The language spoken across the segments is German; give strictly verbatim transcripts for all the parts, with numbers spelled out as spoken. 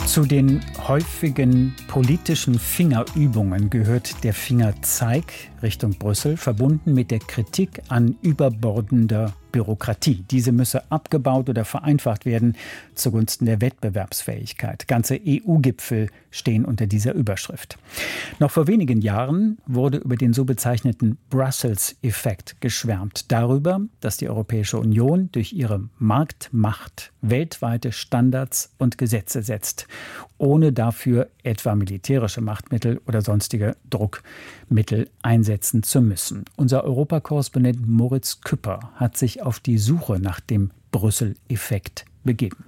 Zu den häufigen politischen Fingerübungen gehört der Fingerzeig Richtung Brüssel, verbunden mit der Kritik an überbordender Bürokratie. Diese müsse abgebaut oder vereinfacht werden zugunsten der Wettbewerbsfähigkeit. Ganze E U-Gipfel stehen unter dieser Überschrift. Noch vor wenigen Jahren wurde über den so bezeichneten Brussels-Effekt geschwärmt. Darüber, dass die Europäische Union durch ihre Marktmacht weltweite Standards und Gesetze setzt, ohne dafür etwa militärische Machtmittel oder sonstige Druckmittel einsetzen zu müssen. Unser Europakorrespondent Moritz Küpper hat sich auf die Suche nach dem Brüssel-Effekt begeben.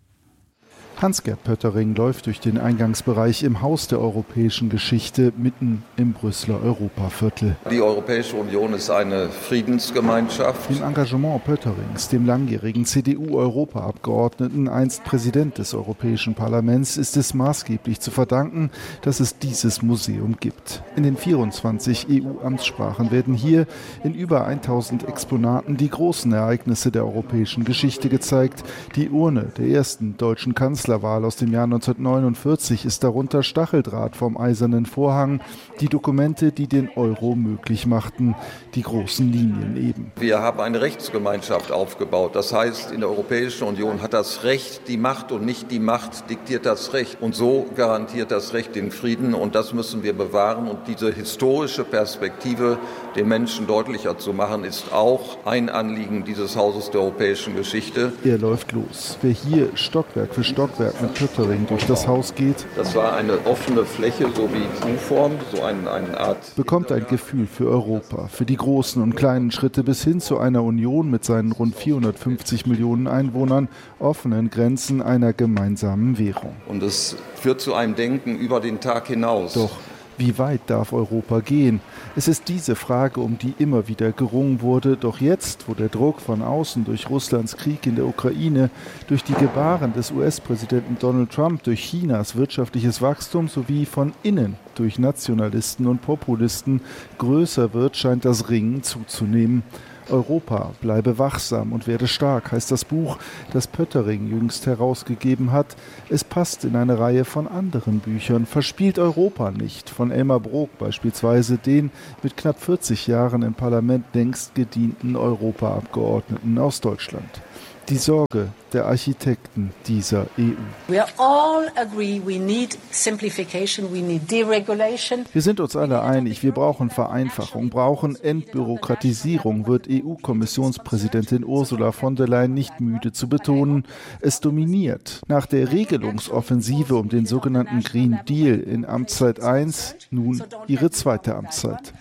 Hans-Gert Pöttering läuft durch den Eingangsbereich im Haus der europäischen Geschichte mitten im Brüsseler Europaviertel. Die Europäische Union ist eine Friedensgemeinschaft. Dem Engagement Pötterings, dem langjährigen C D U-Europaabgeordneten, einst Präsident des Europäischen Parlaments, ist es maßgeblich zu verdanken, dass es dieses Museum gibt. In den vierundzwanzig E U-Amtssprachen werden hier in über tausend Exponaten die großen Ereignisse der europäischen Geschichte gezeigt. Die Urne der ersten deutschen Kanzler Wahl aus dem Jahr neunzehnhundertneunundvierzig ist darunter Stacheldraht vom Eisernen Vorhang, die Dokumente, die den Euro möglich machten, die großen Linien eben. Wir haben eine Rechtsgemeinschaft aufgebaut. Das heißt, in der Europäischen Union hat das Recht die Macht und nicht die Macht diktiert das Recht. Und so garantiert das Recht den Frieden und das müssen wir bewahren. Und diese historische Perspektive den Menschen deutlicher zu machen, ist auch ein Anliegen dieses Hauses der europäischen Geschichte. Er läuft los. Wer hier Stockwerk für Stockwerk mit Pöttering durch das Haus geht, das war eine offene Fläche, so wie U-Form, so eine, eine Art, bekommt ein Gefühl für Europa, für die großen und kleinen Schritte bis hin zu einer Union mit seinen rund vierhundertfünfzig Millionen Einwohnern, offenen Grenzen, einer gemeinsamen Währung. Und es führt zu einem Denken über den Tag hinaus. Doch wie weit darf Europa gehen? Es ist diese Frage, um die immer wieder gerungen wurde. Doch jetzt, wo der Druck von außen durch Russlands Krieg in der Ukraine, durch die Gebaren des U S-Präsidenten Donald Trump, durch Chinas wirtschaftliches Wachstum sowie von innen durch Nationalisten und Populisten größer wird, scheint das Ringen zuzunehmen. Europa bleibe wachsam und werde stark, heißt das Buch, das Pöttering jüngst herausgegeben hat. Es passt in eine Reihe von anderen Büchern. Verspielt Europa nicht, von Elmar Brok beispielsweise, den mit knapp vierzig Jahren im Parlament längst gedienten Europaabgeordneten aus Deutschland. Die Sorge der Architekten dieser E U. We all agree we need simplification, we need deregulation. Wir sind uns alle einig, wir brauchen Vereinfachung, brauchen Entbürokratisierung, wird E U-Kommissionspräsidentin Ursula von der Leyen nicht müde zu betonen. Es dominiert nach der Regelungsoffensive um den sogenannten Green Deal in Amtszeit eins nun ihre zweite Amtszeit.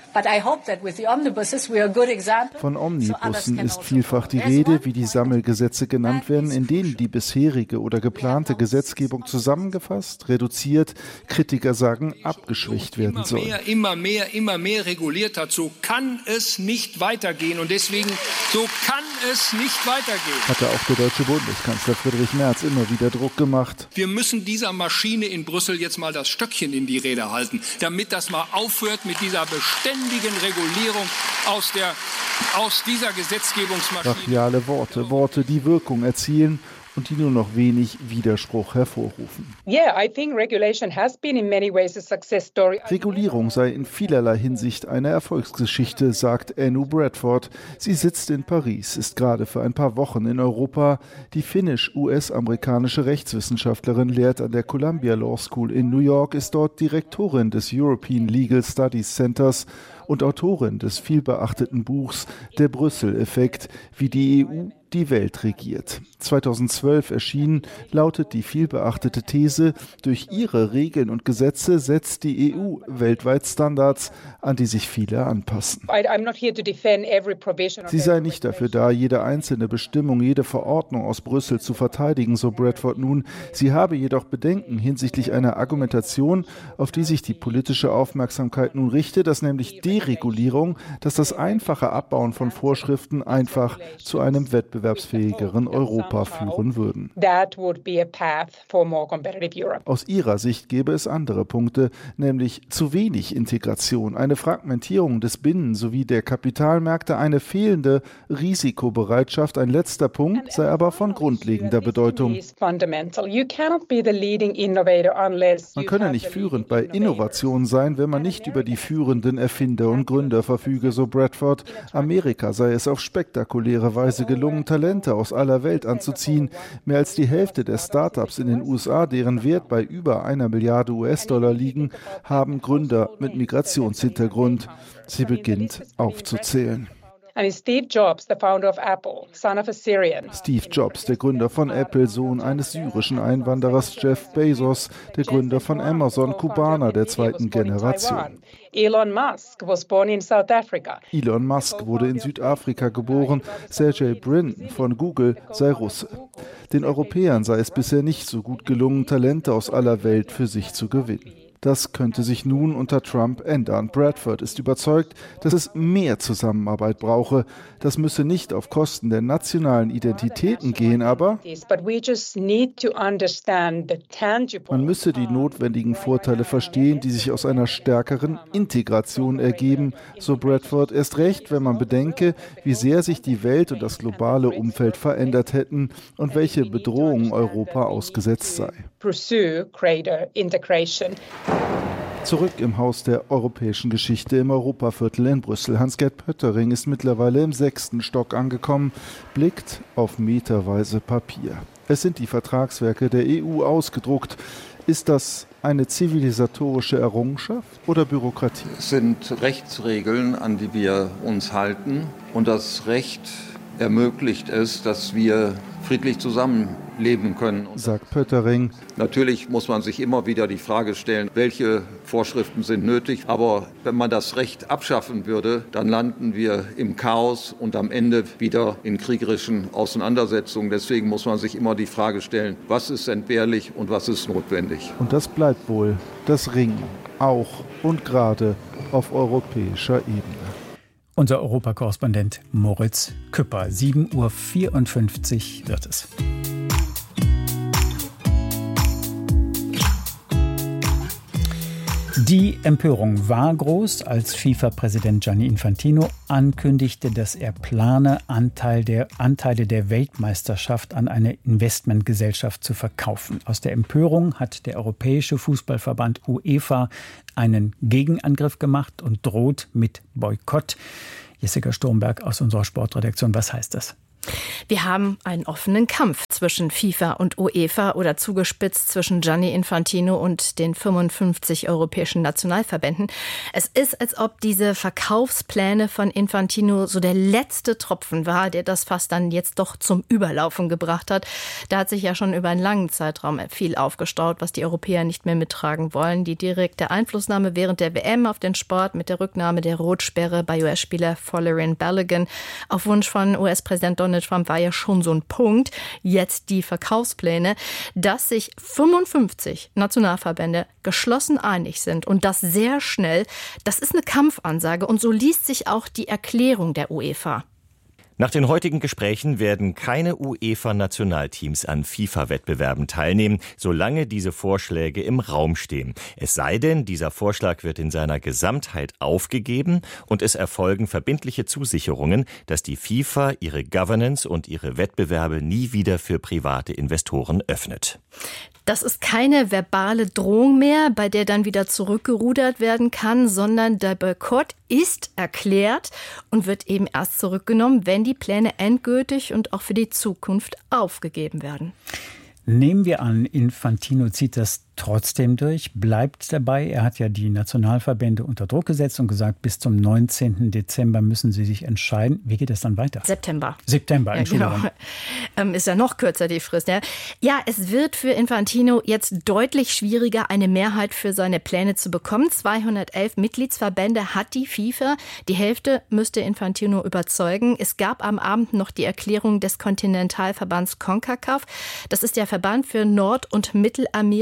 Von Omnibussen ist vielfach die Rede, wie die Sammelgesetze genannt werden, in denen die bisherige oder geplante Gesetzgebung zusammengefasst, reduziert, Kritiker sagen, abgeschwächt werden soll. Immer mehr, immer mehr, immer mehr reguliert hat. So kann es nicht weitergehen. Und deswegen, so kann es nicht weitergehen. Hatte auch der deutsche Bundeskanzler Friedrich Merz immer wieder Druck gemacht. Wir müssen dieser Maschine in Brüssel jetzt mal das Stöckchen in die Räder halten, damit das mal aufhört mit dieser beständigen Regulierung aus, der, aus dieser Gesetzgebungsmaschine. Brachiale Worte, Worte, die Wirkung erzielen und die nur noch wenig Widerspruch hervorrufen. Regulierung sei in vielerlei Hinsicht eine Erfolgsgeschichte, sagt Anu Bradford. Sie sitzt in Paris, ist gerade für ein paar Wochen in Europa. Die finnisch-U S-amerikanische Rechtswissenschaftlerin lehrt an der Columbia Law School in New York, ist dort Direktorin des European Legal Studies Centers und Autorin des vielbeachteten Buchs Der Brüssel-Effekt, wie die E U die Welt regiert. zweitausendzwölf erschienen, lautet die vielbeachtete These, durch ihre Regeln und Gesetze setzt die E U weltweit Standards, an die sich viele anpassen. Sie sei nicht dafür da, jede einzelne Bestimmung, jede Verordnung aus Brüssel zu verteidigen, so Bradford nun. Sie habe jedoch Bedenken hinsichtlich einer Argumentation, auf die sich die politische Aufmerksamkeit nun richte, dass nämlich Deregulierung, dass das einfache Abbauen von Vorschriften einfach zu einem Wettbewerb wettbewerbsfähigeren Europa führen würden. Aus ihrer Sicht gäbe es andere Punkte, nämlich zu wenig Integration, eine Fragmentierung des Binnen- sowie der Kapitalmärkte, eine fehlende Risikobereitschaft. Ein letzter Punkt sei aber von grundlegender Bedeutung. Man könne nicht führend bei Innovation sein, wenn man nicht über die führenden Erfinder und Gründer verfüge, so Bradford. Amerika sei es auf spektakuläre Weise gelungen, Talente aus aller Welt anzuziehen. Mehr als die Hälfte der Startups in den U S A, deren Wert bei über einer Milliarde U S-Dollar liegen, haben Gründer mit Migrationshintergrund. Sie beginnt aufzuzählen. Steve Jobs, the founder of Apple, son of a Syrian. Steve Jobs, der Gründer von Apple, Sohn eines syrischen Einwanderers. Jeff Bezos, der Gründer von Amazon, Kubaner der zweiten Generation. Elon Musk was born in South Africa. Elon Musk wurde in Südafrika geboren. Sergey Brin von Google sei Russe. Den Europäern sei es bisher nicht so gut gelungen, Talente aus aller Welt für sich zu gewinnen. Das könnte sich nun unter Trump ändern. Bradford ist überzeugt, dass es mehr Zusammenarbeit brauche. Das müsse nicht auf Kosten der nationalen Identitäten gehen, aber man müsse die notwendigen Vorteile verstehen, die sich aus einer stärkeren Integration ergeben, so Bradford. Erst recht, wenn man bedenke, wie sehr sich die Welt und das globale Umfeld verändert hätten und welche Bedrohungen Europa ausgesetzt sei. Zurück im Haus der europäischen Geschichte im Europaviertel in Brüssel. Hans-Gert Pöttering ist mittlerweile im sechsten Stock angekommen, blickt auf meterweise Papier. Es sind die Vertragswerke der E U ausgedruckt. Ist das eine zivilisatorische Errungenschaft oder Bürokratie? Es sind Rechtsregeln, an die wir uns halten. Und das Recht ermöglicht es, dass wir friedlich zusammenleben können. Sagt Pöttering. Natürlich muss man sich immer wieder die Frage stellen, welche Vorschriften sind nötig. Aber wenn man das Recht abschaffen würde, dann landen wir im Chaos und am Ende wieder in kriegerischen Auseinandersetzungen. Deswegen muss man sich immer die Frage stellen, was ist entbehrlich und was ist notwendig. Und das bleibt wohl das Ringen, auch und gerade auf europäischer Ebene. Unser Europakorrespondent Moritz Küpper. sieben Uhr vierundfünfzig wird es. Die Empörung war groß, als FIFA-Präsident Gianni Infantino ankündigte, dass er plane, Anteil der, Anteile der Weltmeisterschaft an eine Investmentgesellschaft zu verkaufen. Aus der Empörung hat der Europäische Fußballverband UEFA einen Gegenangriff gemacht und droht mit Boykott. Jessica Sturmberg aus unserer Sportredaktion, was heißt das? Wir haben einen offenen Kampf zwischen FIFA und UEFA oder zugespitzt zwischen Gianni Infantino und den fünfundfünfzig europäischen Nationalverbänden. Es ist, als ob diese Verkaufspläne von Infantino so der letzte Tropfen war, der das Fass dann jetzt doch zum Überlaufen gebracht hat. Da hat sich ja schon über einen langen Zeitraum viel aufgestaut, was die Europäer nicht mehr mittragen wollen. Die direkte Einflussnahme während der W M auf den Sport mit der Rücknahme der Rotsperre bei U S-Spieler Folarin Balogun auf Wunsch von U S-Präsident Donald Trump war ja schon so ein Punkt. Jetzt die Verkaufspläne, dass sich fünfundfünfzig Nationalverbände geschlossen einig sind und das sehr schnell. Das ist eine Kampfansage und so liest sich auch die Erklärung der UEFA. Nach den heutigen Gesprächen werden keine UEFA-Nationalteams an FIFA-Wettbewerben teilnehmen, solange diese Vorschläge im Raum stehen. Es sei denn, dieser Vorschlag wird in seiner Gesamtheit aufgegeben und es erfolgen verbindliche Zusicherungen, dass die FIFA ihre Governance und ihre Wettbewerbe nie wieder für private Investoren öffnet. Das ist keine verbale Drohung mehr, bei der dann wieder zurückgerudert werden kann, sondern der Boykott ist erklärt und wird eben erst zurückgenommen, wenn die Pläne endgültig und auch für die Zukunft aufgegeben werden. Nehmen wir an, Infantino zieht das trotzdem durch, bleibt dabei. Er hat ja die Nationalverbände unter Druck gesetzt und gesagt, bis zum neunzehnten Dezember müssen sie sich entscheiden. Wie geht es dann weiter? September. September, Entschuldigung. Ja, genau. ähm, ist ja noch kürzer die Frist. Ja. ja, es wird für Infantino jetzt deutlich schwieriger, eine Mehrheit für seine Pläne zu bekommen. zweihundertelf Mitgliedsverbände hat die FIFA. Die Hälfte müsste Infantino überzeugen. Es gab am Abend noch die Erklärung des Kontinentalverbands CONCACAF. Das ist der Verband für Nord- und Mittelamerika sowie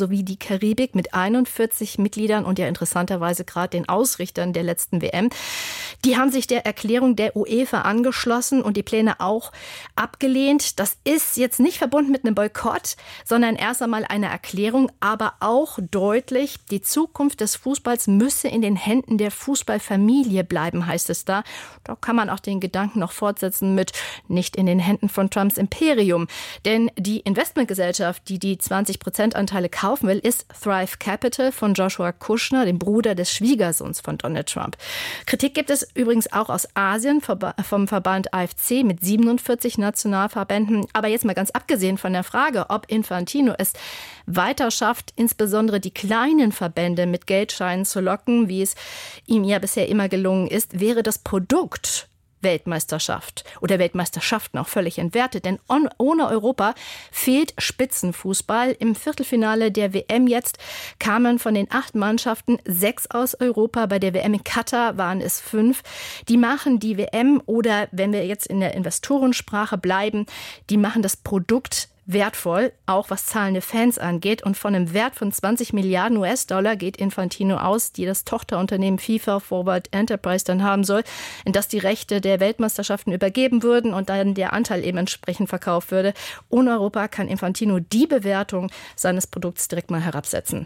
sowie die Karibik mit einundvierzig Mitgliedern und ja interessanterweise gerade den Ausrichtern der letzten W M. Die haben sich der Erklärung der UEFA angeschlossen und die Pläne auch abgelehnt. Das ist jetzt nicht verbunden mit einem Boykott, sondern erst einmal eine Erklärung, aber auch deutlich, die Zukunft des Fußballs müsse in den Händen der Fußballfamilie bleiben, heißt es da. Da kann man auch den Gedanken noch fortsetzen mit nicht in den Händen von Trumps Imperium. Denn die Investmentgesellschaft, die die zwanzig Prozent Anteile kaufen will, ist Thrive Capital von Joshua Kushner, dem Bruder des Schwiegersohns von Donald Trump. Kritik gibt es übrigens auch aus Asien vom Verband A F C mit siebenundvierzig Nationalverbänden. Aber jetzt mal ganz abgesehen von der Frage, ob Infantino es weiter schafft, insbesondere die kleinen Verbände mit Geldscheinen zu locken, wie es ihm ja bisher immer gelungen ist, wäre das Produkt Weltmeisterschaft oder Weltmeisterschaften auch völlig entwertet. Denn on, ohne Europa fehlt Spitzenfußball. Im Viertelfinale der W M jetzt kamen von den acht Mannschaften sechs aus Europa. Bei der W M in Katar waren es fünf. Die machen die W M oder, wenn wir jetzt in der Investorensprache bleiben, die machen das Produkt wertvoll, auch was zahlende Fans angeht. Und von einem Wert von zwanzig Milliarden U S-Dollar geht Infantino aus, die das Tochterunternehmen FIFA Forward Enterprise dann haben soll, in das die Rechte der Weltmeisterschaften übergeben würden und dann der Anteil eben entsprechend verkauft würde. Ohne Europa kann Infantino die Bewertung seines Produkts direkt mal herabsetzen.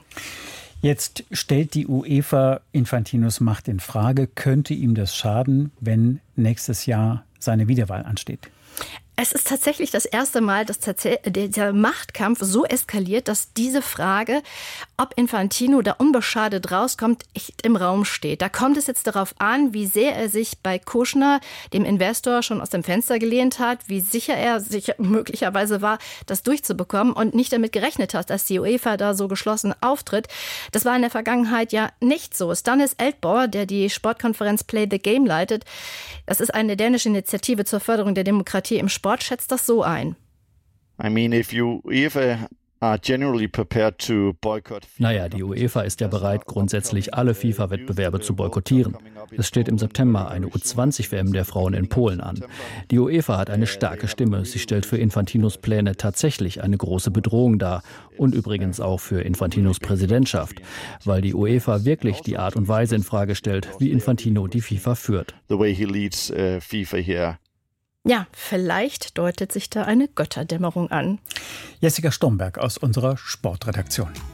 Jetzt stellt die UEFA Infantinos Macht in Frage. Könnte ihm das schaden, wenn nächstes Jahr seine Wiederwahl ansteht? Es ist tatsächlich das erste Mal, dass der Machtkampf so eskaliert, dass diese Frage, ob Infantino da unbeschadet rauskommt, echt im Raum steht. Da kommt es jetzt darauf an, wie sehr er sich bei Kushner, dem Investor, schon aus dem Fenster gelehnt hat, wie sicher er sich möglicherweise war, das durchzubekommen und nicht damit gerechnet hat, dass die UEFA da so geschlossen auftritt. Das war in der Vergangenheit ja nicht so. Stannis Eldbauer, der die Sportkonferenz Play the Game leitet, das ist eine dänische Initiative zur Förderung der Demokratie im Sport, schätzt das so ein. I mean, if you UEFA are generally prepared to boycott. Naja, die UEFA ist ja bereit, grundsätzlich alle FIFA-Wettbewerbe zu boykottieren. Es steht im September eine U zwanzig W M der Frauen in Polen an. Die UEFA hat eine starke Stimme. Sie stellt für Infantinos Pläne tatsächlich eine große Bedrohung dar. Und übrigens auch für Infantinos Präsidentschaft. Weil die UEFA wirklich die Art und Weise in Frage stellt, wie Infantino die FIFA führt. The way he leads uh, FIFA here. Ja, vielleicht deutet sich da eine Götterdämmerung an. Jessica Stomberg aus unserer Sportredaktion.